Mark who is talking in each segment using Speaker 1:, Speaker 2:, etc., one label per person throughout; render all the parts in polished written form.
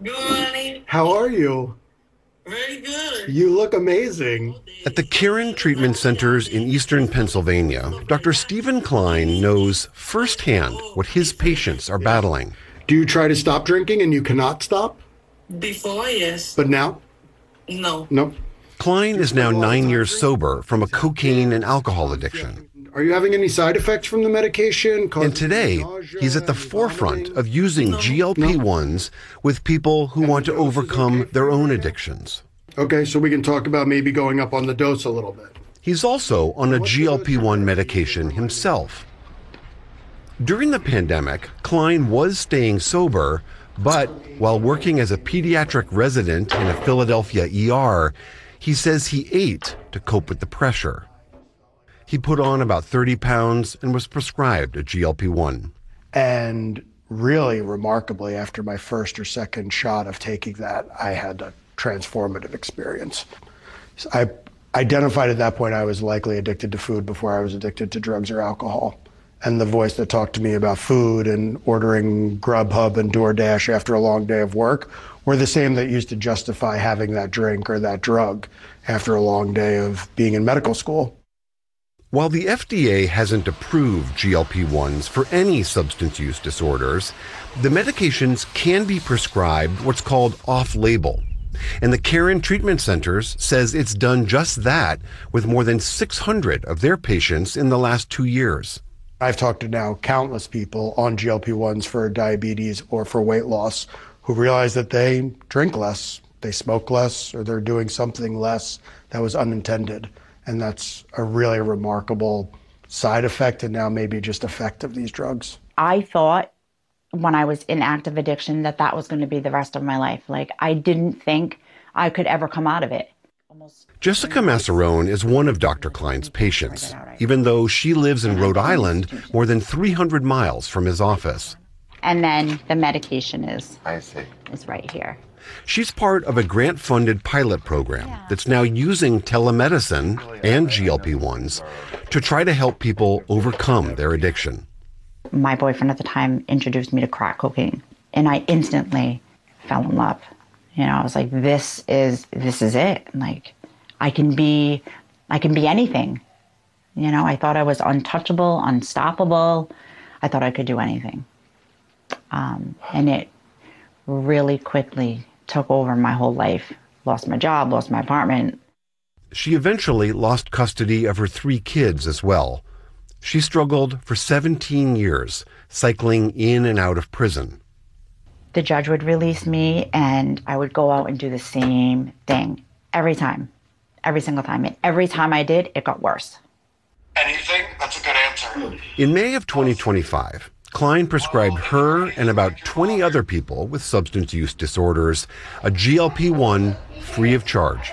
Speaker 1: Good morning.
Speaker 2: How are you?
Speaker 1: Very good.
Speaker 2: You look amazing.
Speaker 3: At the Caron Treatment Centers in eastern Pennsylvania, Dr. Stephen Klein knows firsthand what his patients are battling.
Speaker 2: Do you try to stop drinking and you cannot stop?
Speaker 1: Before, yes.
Speaker 2: But now?
Speaker 1: No.
Speaker 2: Nope.
Speaker 3: Klein is now 9 years sober from a cocaine and alcohol addiction.
Speaker 2: Are you having any side effects from the medication?
Speaker 3: And today, he's at the forefront of using GLP-1s with people who want to overcome their own addictions.
Speaker 2: Okay, so we can talk about maybe going up on the dose a little bit.
Speaker 3: He's also on a GLP-1 medication himself. During the pandemic, Klein was staying sober, but while working as a pediatric resident in a Philadelphia ER, he says he ate to cope with the pressure. He put on about 30 pounds and was prescribed a GLP-1.
Speaker 2: And really remarkably, after my first or second shot of taking that, I had a transformative experience. I identified at that point I was likely addicted to food before I was addicted to drugs or alcohol. And the voice that talked to me about food and ordering Grubhub and DoorDash after a long day of work were the same that used to justify having that drink or that drug after a long day of being in medical school.
Speaker 3: While the FDA hasn't approved GLP-1s for any substance use disorders, the medications can be prescribed what's called off-label. And the Caron Treatment Centers says it's done just that with more than 600 of their patients in the last 2 years.
Speaker 2: I've talked to now countless people on GLP-1s for diabetes or for weight loss who realize that they drink less, they smoke less, or they're doing something less that was unintended. And that's a really remarkable side effect and now maybe just effect of these drugs.
Speaker 4: I thought when I was in active addiction that that was going to be the rest of my life. Like, I didn't think I could ever come out of it.
Speaker 3: Jessica Massarone is one of Dr. Klein's patients, even though she lives in Rhode Island, more than 300 miles from his office.
Speaker 4: And then the medication is right here.
Speaker 3: She's part of a grant-funded pilot program that's now using telemedicine and GLP-1s to try to help people overcome their addiction.
Speaker 4: My boyfriend at the time introduced me to crack cocaine, and I instantly fell in love. You know, I was like, this is it. Like, I can be anything. You know, I thought I was untouchable, unstoppable. I thought I could do anything. And it really quickly took over my whole life. Lost my job, lost my apartment.
Speaker 3: She eventually lost custody of her 3 kids as well. She struggled for 17 years, cycling in and out of prison.
Speaker 4: The judge would release me, and I would go out and do the same thing every time, every single time. And every time I did, it got worse.
Speaker 2: Anything? That's a good answer.
Speaker 3: In May of 2025, Klein prescribed her and about 20 other people with substance use disorders a GLP-1 free of charge.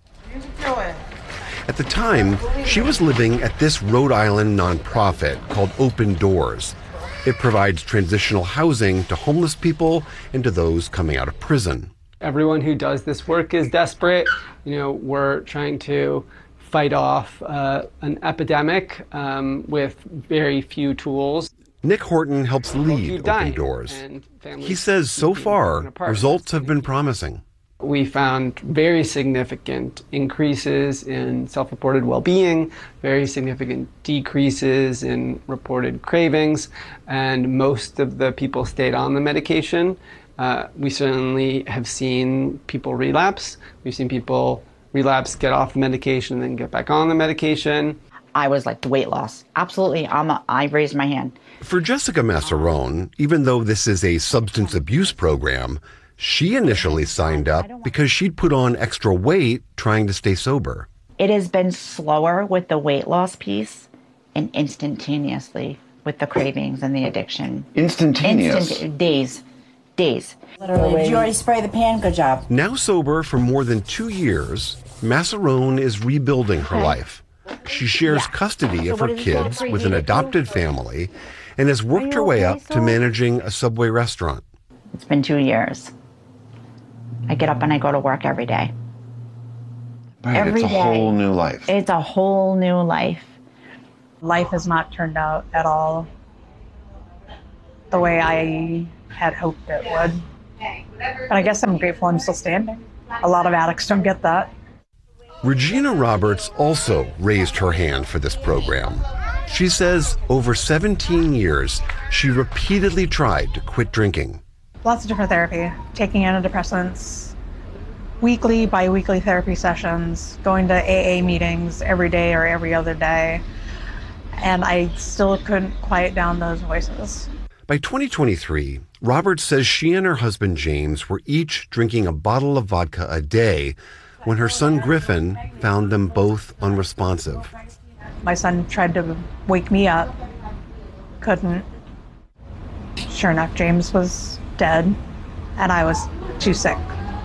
Speaker 3: At the time, she was living at this Rhode Island nonprofit called Open Doors. It provides transitional housing to homeless people and to those coming out of prison.
Speaker 5: Everyone who does this work is desperate. You know, we're trying to fight off an epidemic with very few tools.
Speaker 3: Nick Horton helps lead Open Doors. He says so far, results have been promising.
Speaker 5: We found very significant increases in self-reported well-being, very significant decreases in reported cravings, and most of the people stayed on the medication. We certainly have seen people relapse. We've seen people relapse, get off the medication, and then get back on the medication.
Speaker 4: I was like, weight loss. Absolutely. I raised my hand.
Speaker 3: For Jessica Massarone, even though this is a substance abuse program, she initially signed up because she'd put on extra weight trying to stay sober.
Speaker 4: It has been slower with the weight loss piece and instantaneously with the cravings and the addiction.
Speaker 6: Instantaneous?
Speaker 4: Days. Literally, did you already spray the pan? Good job.
Speaker 3: Now sober for more than 2 years, Massarone is rebuilding her life. She shares custody of her kids with an adopted family and has worked her way up to managing a Subway restaurant.
Speaker 4: It's been 2 years. I get up and I go to work every day.
Speaker 6: Right, it's a whole new life.
Speaker 4: It's a whole new life.
Speaker 7: Life has not turned out at all the way I had hoped it would. And I guess I'm grateful I'm still standing. A lot of addicts don't get that.
Speaker 3: Regina Roberts also raised her hand for this program. She says over 17 years, she repeatedly tried to quit drinking.
Speaker 7: Lots of different therapy, taking antidepressants, weekly, bi-weekly therapy sessions, going to AA meetings every day or every other day. And I still couldn't quiet down those voices.
Speaker 3: By 2023, Roberts says she and her husband James were each drinking a bottle of vodka a day when her son Griffin found them both unresponsive.
Speaker 7: My son tried to wake me up, couldn't. Sure enough, James was dead, and I was too sick.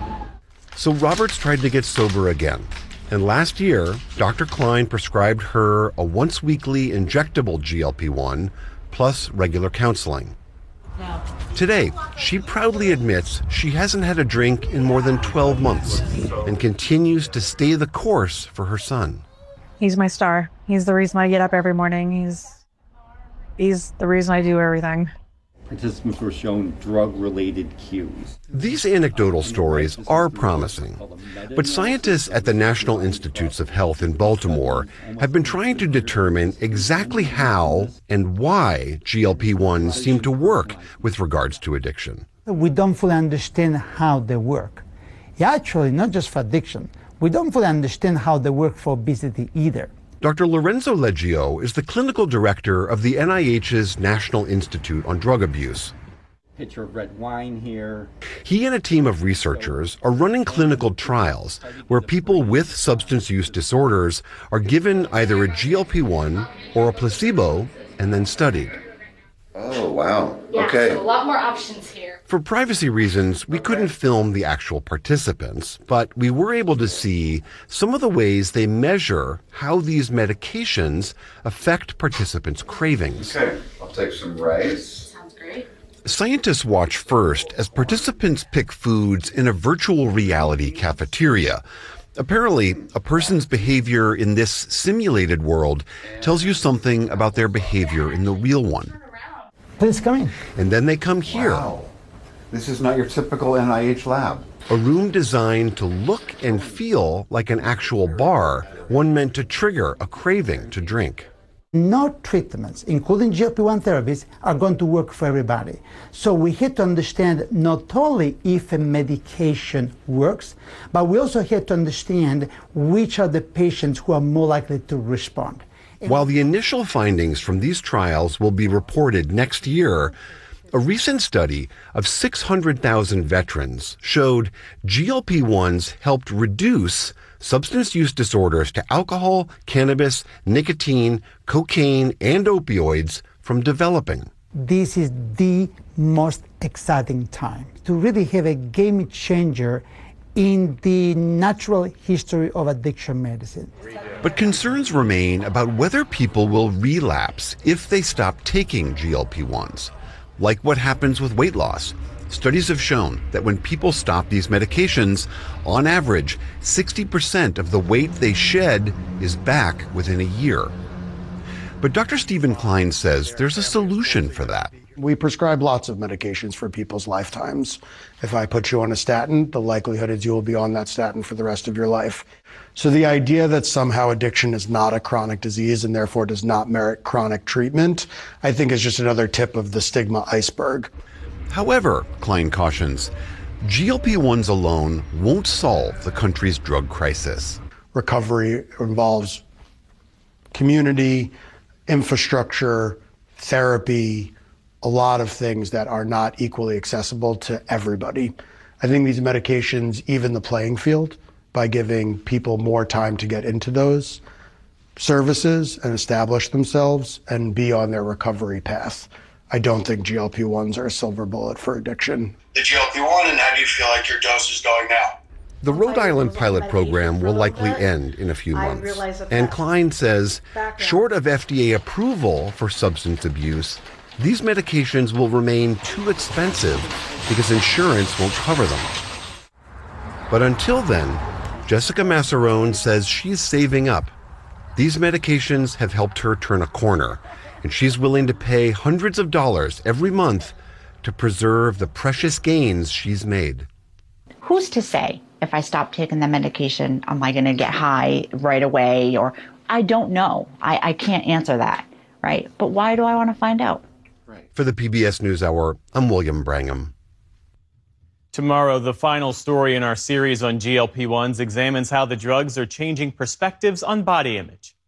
Speaker 3: So Roberts tried to get sober again. And last year, Dr. Klein prescribed her a once-weekly injectable GLP-1 plus regular counseling. Today, she proudly admits she hasn't had a drink in more than 12 months and continues to stay the course for her son.
Speaker 7: He's my star. He's the reason I get up every morning. He's the reason I do everything.
Speaker 8: Participants were shown drug-related cues.
Speaker 3: These anecdotal stories are promising, but scientists at the National Institutes of Health in Baltimore have been trying to determine exactly how and why GLP-1s seem to work with regards to addiction.
Speaker 9: We don't fully understand how they work. Actually, not just for addiction. We don't fully understand how they work for obesity either.
Speaker 3: Dr. Lorenzo Leggio is the clinical director of the NIH's National Institute on Drug Abuse.
Speaker 8: Pitcher of red wine here.
Speaker 3: He and a team of researchers are running clinical trials where people with substance use disorders are given either a GLP-1 or a placebo and then studied.
Speaker 6: Oh, wow.
Speaker 10: Yeah,
Speaker 6: Okay.
Speaker 10: so a lot more options here.
Speaker 3: For privacy reasons, we couldn't film the actual participants, but we were able to see some of the ways they measure how these medications affect participants' cravings.
Speaker 6: Okay, I'll take some rice.
Speaker 10: Sounds great.
Speaker 3: Scientists watch first as participants pick foods in a virtual reality cafeteria. Apparently, a person's behavior in this simulated world tells you something about their behavior in the real one.
Speaker 9: Please come in.
Speaker 3: And then they come here.
Speaker 6: Wow. This is not your typical NIH lab.
Speaker 3: A room designed to look and feel like an actual bar, one meant to trigger a craving to drink.
Speaker 9: No treatments, including GLP-1 therapies, are going to work for everybody. So we have to understand not only if a medication works, but we also have to understand which are the patients who are more likely to respond.
Speaker 3: While the initial findings from these trials will be reported next year, a recent study of 600,000 veterans showed GLP-1s helped reduce substance use disorders to alcohol, cannabis, nicotine, cocaine, and opioids from developing.
Speaker 9: This is the most exciting time to really have a game changer in the natural history of addiction medicine.
Speaker 3: But concerns remain about whether people will relapse if they stop taking GLP-1s. Like what happens with weight loss. Studies have shown that when people stop these medications, on average, 60% of the weight they shed is back within a year. But Dr. Stephen Klein says there's a solution for that.
Speaker 2: We prescribe lots of medications for people's lifetimes. If I put you on a statin, the likelihood is you will be on that statin for the rest of your life. So the idea that somehow addiction is not a chronic disease and therefore does not merit chronic treatment, I think is just another tip of the stigma iceberg.
Speaker 3: However, Klein cautions, GLP-1s alone won't solve the country's drug crisis.
Speaker 2: Recovery involves community, infrastructure, therapy, a lot of things that are not equally accessible to everybody. I think these medications even the playing field by giving people more time to get into those services and establish themselves and be on their recovery path. I don't think GLP-1s are a silver bullet for addiction.
Speaker 11: The GLP-1, and how do you feel like your dose is going now?
Speaker 3: The Rhode Island pilot program will likely end in a few months. And Klein says, short of FDA approval for substance abuse, these medications will remain too expensive because insurance won't cover them. But until then, Jessica Massarone says she's saving up. These medications have helped her turn a corner, and she's willing to pay hundreds of dollars every month to preserve the precious gains she's made.
Speaker 4: Who's to say if I stop taking the medication, am I going to get high right away? Or I don't know. I can't answer that, right? But why do I want to find out?
Speaker 3: For the PBS NewsHour, I'm William Brangham.
Speaker 10: Tomorrow, the final story in our series on GLP-1s examines how the drugs are changing perspectives on body image.